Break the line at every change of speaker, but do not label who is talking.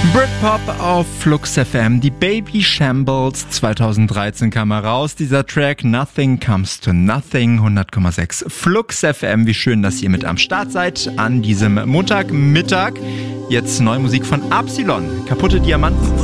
Britpop auf Flux FM. Die Baby Shambles 2013 kam heraus. Dieser Track Nothing Comes to Nothing, 100,6 Flux FM. Wie schön, dass ihr mit am Start seid an diesem Montagmittag. Jetzt neue Musik von Absilon. Kaputte Diamanten.